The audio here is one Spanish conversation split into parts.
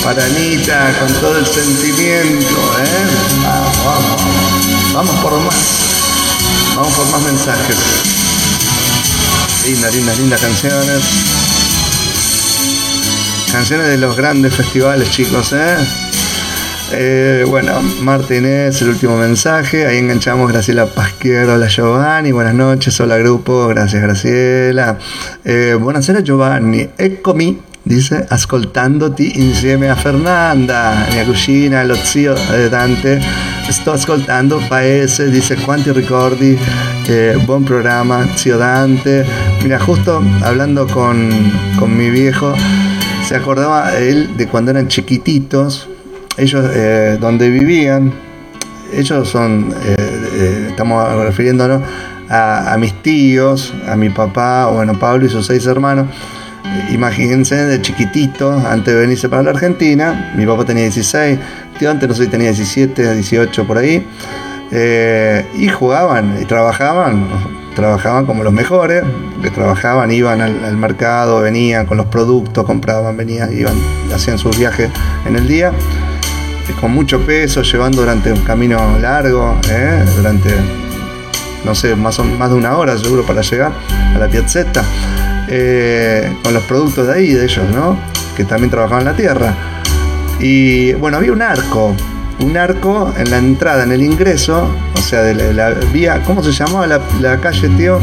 Para Anita, con todo el sentimiento, Vamos por más. Vamos por más mensajes. Lindas canciones. Canciones de los grandes festivales, chicos, bueno, Martínez, el último mensaje. Ahí enganchamos Graciela Pasquiero. Hola Giovanni, buenas noches. Hola grupo, gracias Graciela. Buonasera Giovanni, eccomi, dice, ascoltandoti insieme a Fernanda, mia cugina, lo zio Dante. Sto ascoltando Paese, dice, quanti ricordi, buon programma, zio Dante. Mira, justo hablando con mi viejo, se acordaba él de cuando eran chiquititos. Ellos, donde vivían, ellos son, estamos refiriéndonos a mis tíos, a mi papá, bueno, Pablo y sus 6 hermanos. Imagínense, de chiquititos, antes de venirse para la Argentina, mi papá tenía 16, tío antes no sé si tenía 17, 18 por ahí, y jugaban y trabajaban como los mejores, que trabajaban, iban al mercado, venían con los productos, compraban, venían, iban, hacían sus viajes en el día, con mucho peso, llevando durante un camino largo, durante, no sé, más de una hora seguro para llegar a la piazzetta, con los productos de ahí, de ellos, ¿no? Que también trabajaban la tierra. Y bueno, había un arco en la entrada, en el ingreso, o sea, de la vía, ¿cómo se llamaba la calle, tío?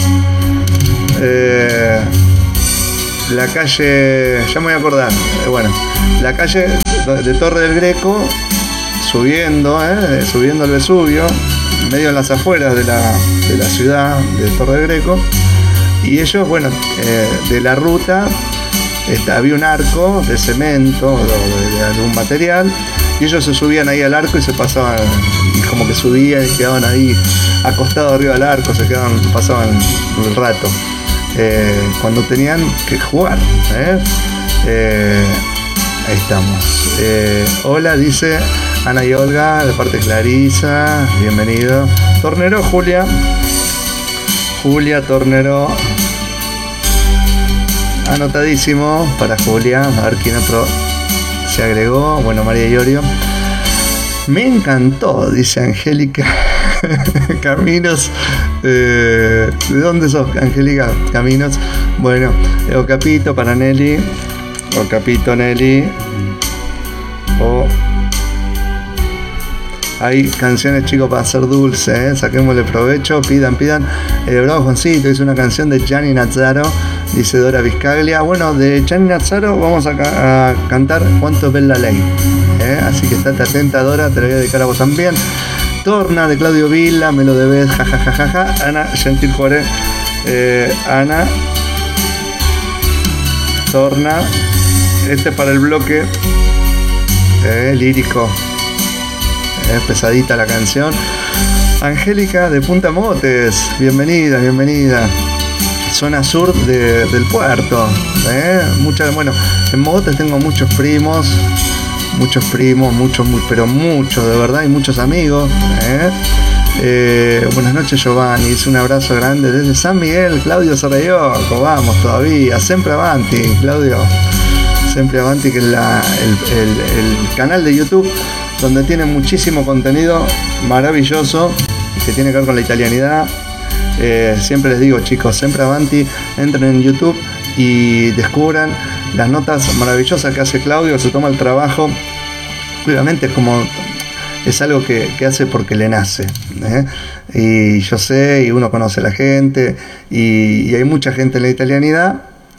La calle, ya me voy a acordar, bueno, la calle de Torre del Greco, subiendo el Vesubio, medio en las afueras de la ciudad de Torre del Greco, y ellos, bueno, de la ruta había un arco de cemento o de algún material, y ellos se subían ahí al arco y se pasaban, y como que subían y quedaban ahí acostados arriba del arco, pasaban el rato, cuando tenían que jugar, ahí estamos. Hola, dice Ana y Olga, de parte de Clarisa, bienvenido. Tornero, Julia Tornero, anotadísimo para Julia. A ver quién otro se agregó. Bueno, María Iorio. Me encantó, dice Angélica Caminos. ¿De dónde sos, Angélica Caminos? Bueno, Ocapito para Nelly. Ocapito, Nelly. Hay canciones, chicos, para hacer dulce, saquémosle provecho, pidan. Bravo Juancito, hizo una canción de Gianni Nazzaro, dice Dora Vizcaglia. Bueno, de Gianni Nazzaro vamos a cantar Cuánto es Bella Ley, así que estate atenta, Dora, te la voy a dedicar a vos también. Torna de Claudio Villa, me lo debes, jajajaja. Ana Gentil Juárez, Ana Torna, para el bloque lírico. Pesadita la canción. Angélica de Punta Motes, bienvenida. Zona sur del puerto. Bueno, en Motes tengo muchos primos, pero muchos de verdad, y muchos amigos. Buenas noches, Giovanni, hice un abrazo grande desde San Miguel. Claudio Sarrayoco, vamos todavía, siempre avanti, Claudio, siempre avanti, que es el canal de YouTube donde tiene muchísimo contenido maravilloso que tiene que ver con la italianidad. Siempre les digo, chicos, siempre avanti, entren en YouTube y descubran las notas maravillosas que hace Claudio, se toma el trabajo. Obviamente es algo que hace porque le nace, y yo sé, y uno conoce a la gente, y hay mucha gente en la italianidad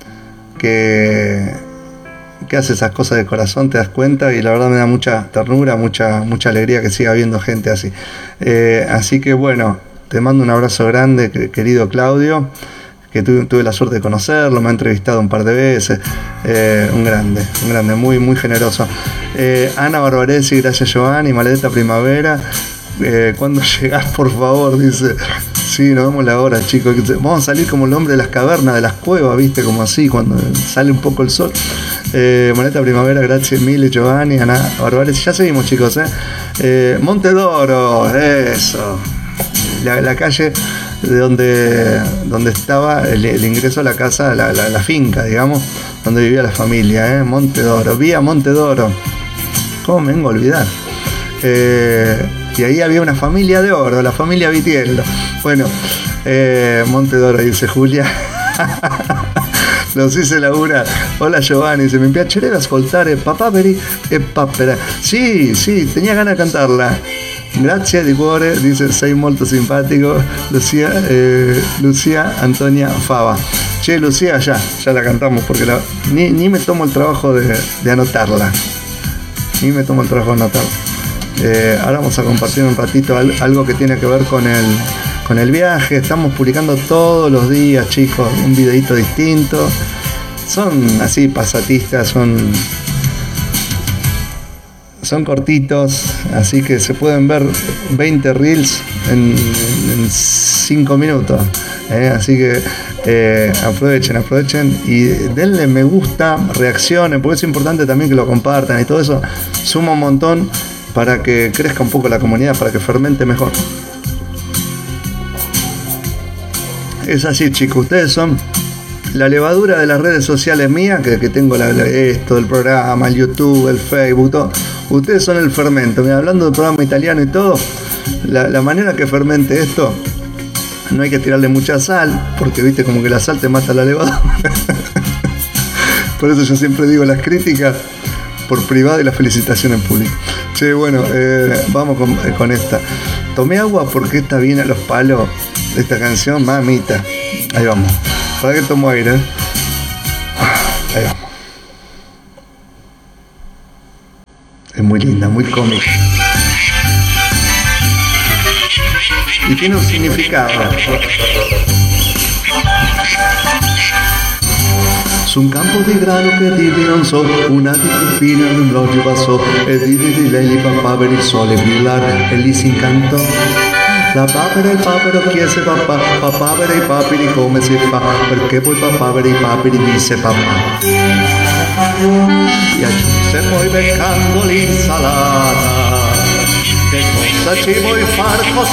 que hace esas cosas de corazón, te das cuenta, y la verdad me da mucha ternura, mucha alegría que siga habiendo gente así. Así que bueno, te mando un abrazo grande, querido Claudio, que tuve la suerte de conocerlo, me ha entrevistado un par de veces. Un grande, muy, muy generoso. Ana Barbaresi, gracias Giovanni. Maledetta Primavera, ¿cuándo llegás, por favor? Dice. Sí, nos vemos la hora, chicos. Vamos a salir como el hombre de las cavernas, de las cuevas, ¿viste? Como así, cuando sale un poco el sol. Maledetta Primavera, gracias mille, Giovanni. Ana Barbaresi, ya seguimos, chicos. Montedoro, eso. La calle donde estaba el ingreso a la casa, la finca, digamos, donde vivía la familia, Monte d'Oro, vía Monte d'Oro. ¿Cómo me vengo a olvidar? Y ahí había una familia de oro, la familia Vitiello. Bueno, Monte d'Oro, dice Julia. Los hice laburar. Hola Giovanni, se mi piacerebbe ascoltare Papaveri e Papera. Sí, tenía ganas de cantarla. Grazie di cuore, dice, sei molto simpático. Lucía Antonia Fava. Che, Lucía, ya la cantamos porque ni me tomo el trabajo de anotarla. Ahora vamos a compartir un ratito algo que tiene que ver con el viaje. Estamos publicando todos los días, chicos, un videito distinto. Son así pasatistas, son cortitos, así que se pueden ver 20 reels en 5 minutos. Así que aprovechen y denle me gusta, reaccionen, porque es importante también que lo compartan y todo eso suma un montón para que crezca un poco la comunidad, para que fermente mejor. Es así, chicos, ustedes son la levadura de las redes sociales mías, que tengo esto, el programa, el YouTube, el Facebook, todo. Ustedes son el fermento. Mira, hablando del programa italiano y todo, la manera que fermente esto, no hay que tirarle mucha sal, porque viste como que la sal te mata la levadura. Por eso yo siempre digo las críticas por privado y la felicitación en público. Che, bueno, vamos con esta. Tomé agua porque está bien a los palos de esta canción, mamita. Ahí vamos. Para que tomo aire. Ahí vamos. Es muy linda, muy cómica. Y tiene un significado. Su un campo di grano che dirvi non so, una di pupina in un blogio passò, e di lei li papà per il sole brillare, e lì si incantò. La papera e il papero chiese papà, papà per i papiri come si fa, perché poi papà per i papiri disse papà. E aggiunse poi beccando l'insalata, che cosa ci vuoi far, cosa